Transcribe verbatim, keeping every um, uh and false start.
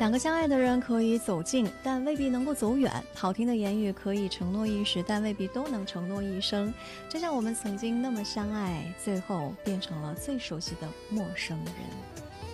两个相爱的人可以走近，但未必能够走远。好听的言语可以承诺一时，但未必都能承诺一生。就像我们曾经那么相爱，最后变成了最熟悉的陌生人。